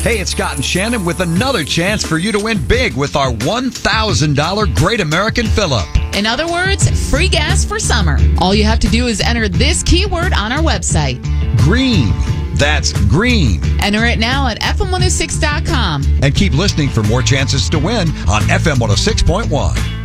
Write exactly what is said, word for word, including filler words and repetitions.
Hey, it's Scott and Shannon with another chance for you to win big with our one thousand dollars Great American Fill-Up. In other words, free gas for summer. All you have to do is enter this keyword on our website. Green. That's green. Enter it now at F M one oh six dot com. And keep listening for more chances to win on F M one oh six point one.